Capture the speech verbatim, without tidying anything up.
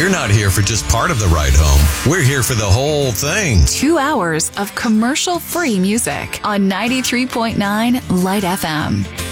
We're not here for just part of the ride home. We're here for the whole thing. Two hours of commercial-free music on ninety-three point nine Light F M.